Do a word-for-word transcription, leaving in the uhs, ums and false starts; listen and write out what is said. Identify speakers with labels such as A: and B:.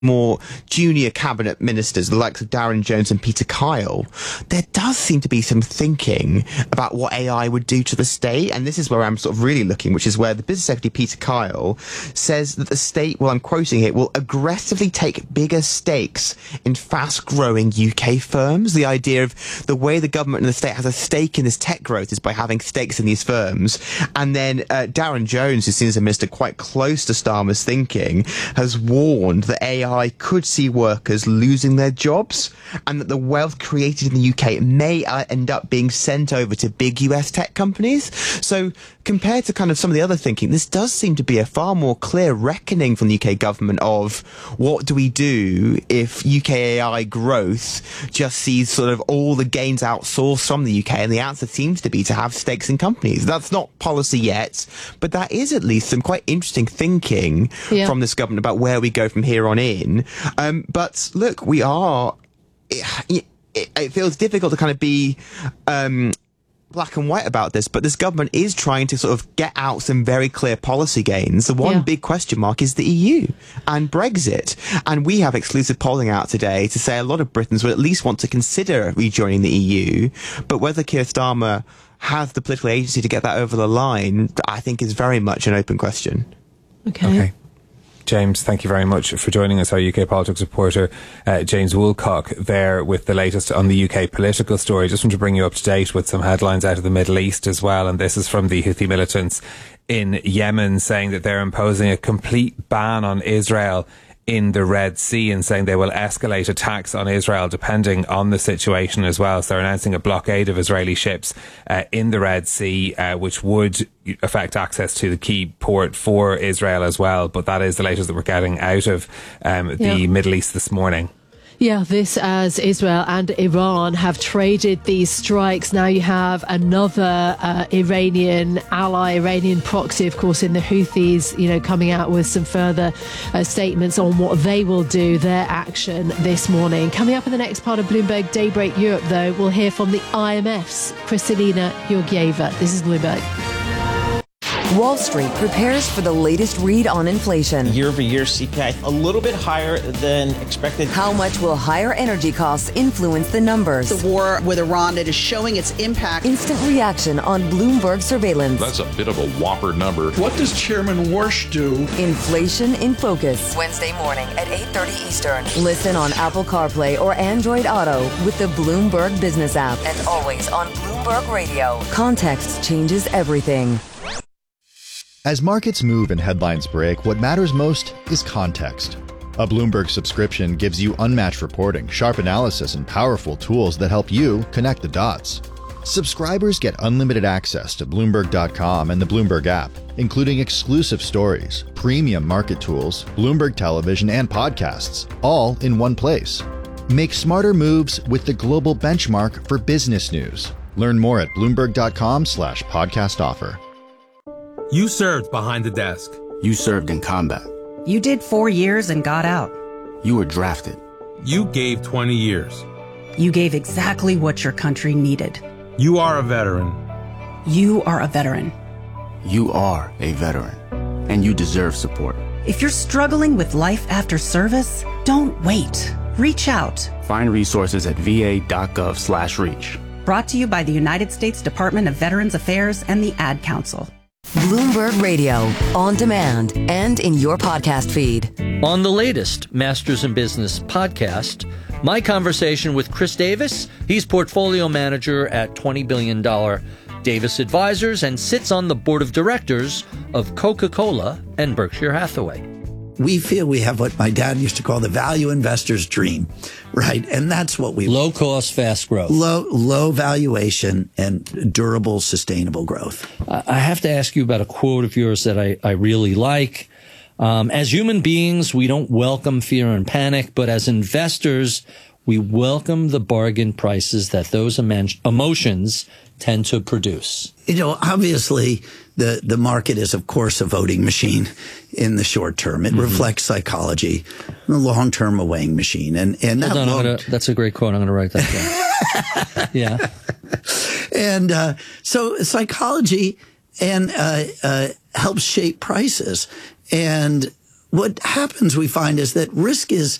A: more junior cabinet ministers, the likes of Darren Jones and Peter Kyle, there does seem to be some thinking about what A I would do to the state. And this is where I'm sort of really looking, which is where the Business Secretary, Peter Kyle, says that the state, well, I'm quoting here, will aggressively take bigger stakes in fast-growing U K firms. The idea of the way the government and the state has a stake in this tech growth is by having stakes in these firms. And then uh, Darren Jones, who seems a minister quite close to Starmer's thinking, has warned that A I could see workers losing their jobs and that the wealth created in the U K may uh, end up being sent over to big U S tech companies. So compared to kind of some of the other thinking, this does seem to be a far more clear reckoning from the U K government of what do we do if U K A I growth just sees sort of all the gains outsourced from the U K, and the answer seems to be to have stakes in companies. That's not policy yet, but that is at least some quite interesting thinking yeah. from this government about where we go from here on in. Um, but look, we are, it, it, it feels difficult to kind of be um, black and white about this, but this government is trying to sort of get out some very clear policy gains. The one yeah. big question mark is the E U and Brexit. And we have exclusive polling out today to say a lot of Britons would at least want to consider rejoining the E U, but whether Keir Starmer has the political agency to get that over the line, I think is very much an open question.
B: Okay.
C: Okay. James, thank you very much for joining us, our U K politics reporter, uh, James Woolcock, there with the latest on the U K political story. Just want to bring you up to date with some headlines out of the Middle East as well, and this is from the Houthi militants in Yemen, saying that they're imposing a complete ban on Israel in the Red Sea, and saying they will escalate attacks on Israel depending on the situation as well. So they're announcing a blockade of Israeli ships uh, in the Red Sea, uh, which would affect access to the key port for Israel as well. But that is the latest that we're getting out of um, the yeah. Middle East this morning.
B: Yeah, this as Israel and Iran have traded these strikes. Now you have another uh, Iranian ally, Iranian proxy, of course, in the Houthis, you know, coming out with some further uh, statements on what they will do, their action this morning. Coming up in the next part of Bloomberg Daybreak Europe, though, we'll hear from the I M F's Kristalina Georgieva. This is Bloomberg.
D: Wall Street prepares for the latest read on inflation.
E: Year-over-year C P I a little bit higher than expected.
D: How much will higher energy costs influence the numbers?
F: The war with Iran, it is showing its impact.
D: Instant reaction on Bloomberg surveillance.
G: That's a bit of a whopper number.
H: What does Chairman Warsh do?
D: Inflation in Focus. Wednesday morning at eight thirty Eastern. Listen on Apple CarPlay or Android Auto with the Bloomberg Business app. And always on Bloomberg Radio. Context changes everything.
I: As markets move and headlines break, what matters most is context. A Bloomberg subscription gives you unmatched reporting, sharp analysis, and powerful tools that help you connect the dots. Subscribers get unlimited access to Bloomberg dot com and the Bloomberg app, including exclusive stories, premium market tools, Bloomberg television, and podcasts, all in one place. Make smarter moves with the global benchmark for business news. Learn more at Bloomberg dot com slash podcast offer.
J: You served behind the desk.
K: You served in combat.
L: You did four years and got out.
K: You were drafted.
J: You gave twenty years.
L: You gave exactly what your country needed.
J: You are a veteran.
L: You are a veteran.
K: You are a veteran. And you deserve support.
L: If you're struggling with life after service, don't wait. Reach out.
K: Find resources at va.gov slash reach.
L: Brought to you by the United States Department of Veterans Affairs and the Ad Council.
D: Bloomberg Radio, on demand and in your podcast feed.
M: On the latest Masters in Business podcast, my conversation with Chris Davis. He's portfolio manager at twenty billion dollars Davis Advisors and sits on the board of directors of Coca-Cola and Berkshire Hathaway.
N: We feel we have what my dad used to call the value investor's dream, right? And that's what we...
M: Low cost, fast growth.
N: Low, low valuation and durable, sustainable growth.
M: I have to ask you about a quote of yours that I, I really like. Um, as human beings, we don't welcome fear and panic, but as investors, we welcome the bargain prices that those emotions tend to produce.
N: You know, obviously, the, the market is, of course, a voting machine in the short term. It mm-hmm. reflects psychology. The long term, a weighing machine. And, and that
M: on,
N: long...
M: gonna, that's a great quote. I'm going to write that down. Yeah.
N: And uh, so psychology and uh, uh, helps shape prices. And what happens, we find, is that risk is